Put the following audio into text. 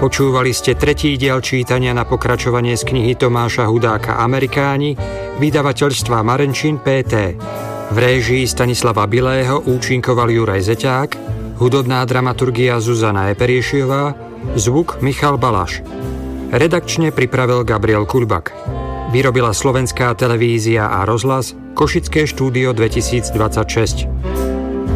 Počúvali ste tretí diel čítania na pokračovanie z knihy Tomáša Hudáka Amerikáni, vydavateľstva Marenčín PT. V réžii Stanislava Bilého účinkoval Juraj Zeťák, hudobná dramaturgia Zuzana Eperiešiová, zvuk Michal Balaš. Redakčne pripravil Gabriel Kuľbak. Vyrobila Slovenská televízia a rozhlas, Košické štúdio 2026.